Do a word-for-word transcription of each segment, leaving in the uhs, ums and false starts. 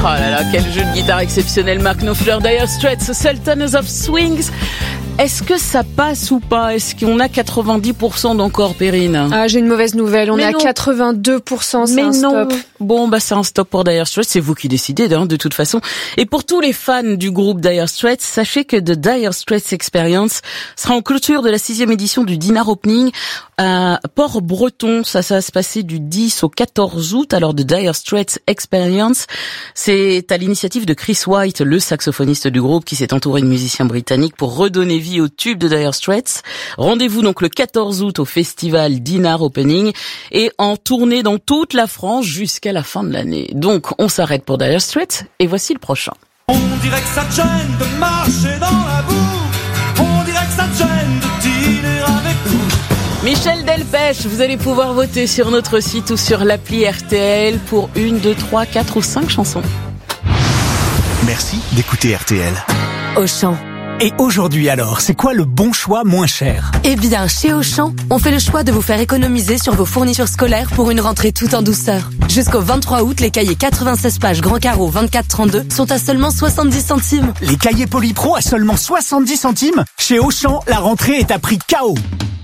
là là, quel jeu de guitare exceptionnel, Mark Knopfler, Dire Straits, Sultans of Swings. Est-ce que ça passe ou pas? Est-ce qu'on a quatre-vingt-dix pour cent d'encore, Perrine? Ah, j'ai une mauvaise nouvelle. On Mais est non. à quatre-vingt-deux pour cent. C'est Mais un non. stop. Bon, bah, c'est un stop pour Dire Straits. C'est vous qui décidez, hein, de toute façon. Et pour tous les fans du groupe Dire Straits, sachez que The Dire Straits Experience sera en clôture de la sixième édition du Dinner Opening à Port-Breton. Ça, ça va se passer du dix au quatorze août. Alors, The Dire Straits Experience, c'est à l'initiative de Chris White, le saxophoniste du groupe, qui s'est entouré de musiciens britanniques pour redonner vie au tube de Dire Straits. Rendez-vous donc le quatorze août au festival Dinner Opening et en tournée dans toute la France jusqu'à la fin de l'année. Donc, on s'arrête pour Dire Straits et voici le prochain. On dirait que ça te gêne de marcher dans la boue. On dirait que ça te gêne de dîner avec nous. Michel Delpech, vous allez pouvoir voter sur notre site ou sur l'appli R T L pour une, deux, trois, quatre ou cinq chansons. Merci d'écouter R T L. Auchan. Et aujourd'hui alors, c'est quoi le bon choix moins cher? Eh bien, chez Auchan, on fait le choix de vous faire économiser sur vos fournitures scolaires pour une rentrée tout en douceur. Jusqu'au vingt-trois août, les cahiers quatre-vingt-seize pages grand carreau vingt-quatre trente-deux sont à seulement soixante-dix centimes. Les cahiers Polypro à seulement soixante-dix centimes? Chez Auchan, la rentrée est à prix K O.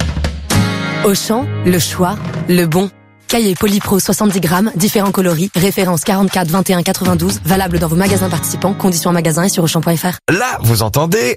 Auchan, le choix, le bon. Cahier Polypro soixante-dix grammes, différents coloris, référence quarante-quatre vingt et un quatre-vingt-douze, valable dans vos magasins participants, conditions en magasin et sur auchan point f r. Là, vous entendez?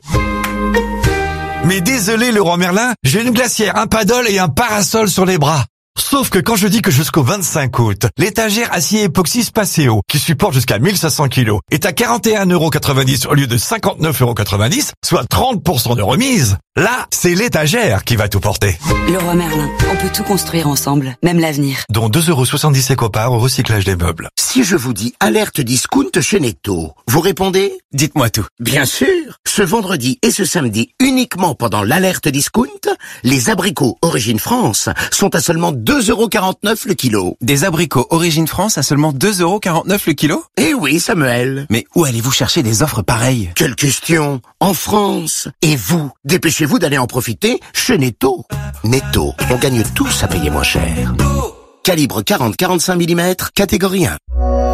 Mais désolé, Leroy Merlin, j'ai une glacière, un paddle et un parasol sur les bras. Sauf que quand je dis que jusqu'au vingt-cinq août, l'étagère acier époxy Spaceo, qui supporte jusqu'à mille cinq cents kilos, est à quarante et un euros quatre-vingt-dix au lieu de cinquante-neuf euros quatre-vingt-dix, soit trente pour cent de remise. Là, c'est l'étagère qui va tout porter. Leroy Merlin, on peut tout construire ensemble, même l'avenir. Dont deux euros soixante-dix éco-part au recyclage des meubles. Si je vous dis alerte discount chez Netto, vous répondez? Dites-moi tout. Bien sûr. Ce vendredi et ce samedi, uniquement pendant l'alerte discount, les abricots Origine France sont à seulement deux euros quarante-neuf le kilo. Des abricots Origine France à seulement deux euros quarante-neuf le kilo? Eh oui, Samuel. Mais où allez-vous chercher des offres pareilles? Quelle question! En France. Et vous, dépêchez-vous d'aller en profiter chez Netto. Netto, on gagne tous à payer moins cher. Calibre quarante à quarante-cinq millimètres, catégorie un.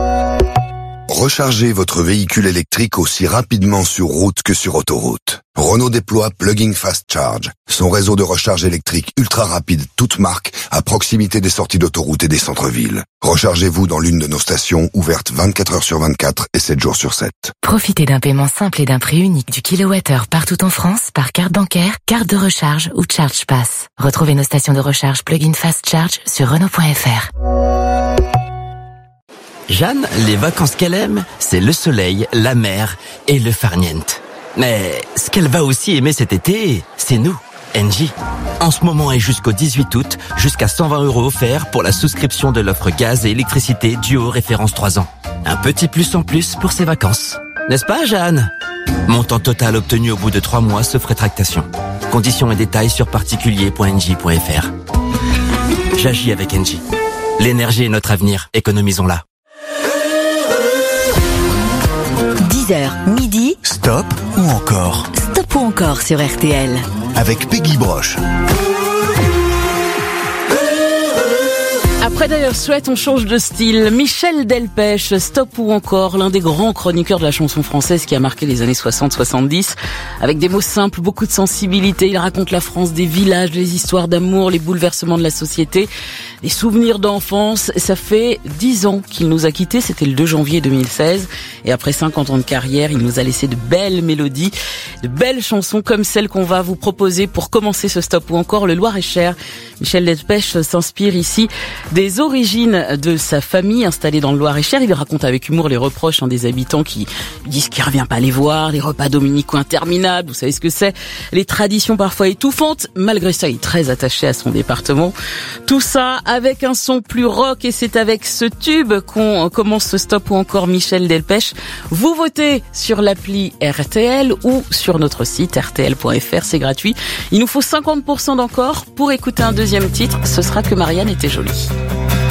Rechargez votre véhicule électrique aussi rapidement sur route que sur autoroute. Renault déploie Plug-in Fast Charge, son réseau de recharge électrique ultra rapide, toute marque, à proximité des sorties d'autoroute et des centres-villes. Rechargez-vous dans l'une de nos stations, ouvertes vingt-quatre heures sur vingt-quatre et sept jours sur sept. Profitez d'un paiement simple et d'un prix unique du kilowattheure partout en France par carte bancaire, carte de recharge ou Charge Pass. Retrouvez nos stations de recharge Plug-in Fast Charge sur Renault point f r. Jeanne, les vacances qu'elle aime, c'est le soleil, la mer et le farniente. Mais ce qu'elle va aussi aimer cet été, c'est nous, Engie. En ce moment et jusqu'au dix-huit août, jusqu'à cent vingt euros offerts pour la souscription de l'offre gaz et électricité Duo référence trois ans. Un petit plus en plus pour ses vacances. N'est-ce pas, Jeanne? Montant total obtenu au bout de trois mois sauf rétractation. Conditions et détails sur particulier point engie point f r. J'agis avec Engie. L'énergie est notre avenir, économisons-la. dix heures, midi. Stop ou encore? Stop ou encore sur R T L. Avec Peggy Broche. Après Dire Straits, on change de style. Michel Delpech, Stop ou encore, l'un des grands chroniqueurs de la chanson française qui a marqué les années soixante soixante-dix. Avec des mots simples, beaucoup de sensibilité, il raconte la France des villages, les histoires d'amour, les bouleversements de la société, les souvenirs d'enfance. Ça fait dix ans qu'il nous a quittés, c'était le deux janvier deux mille seize. Et après cinquante ans de carrière, il nous a laissé de belles mélodies, de belles chansons comme celle qu'on va vous proposer pour commencer ce Stop ou encore, le Loir-et-Cher. Michel Delpech s'inspire ici des origines de sa famille installée dans le Loir-et-Cher. Il raconte avec humour les reproches hein, des habitants qui disent qu'il revient pas les voir, les repas dominicaux interminables, vous savez ce que c'est, les traditions parfois étouffantes. Malgré ça, il est très attaché à son département. Tout ça avec un son plus rock et c'est avec ce tube qu'on commence ce Stop ou encore Michel Delpech. Vous votez sur l'appli R T L ou sur notre site R T L point F R, c'est gratuit. Il nous faut cinquante pour cent d'encore pour écouter un deuxième titre, ce sera Que Marianne était jolie.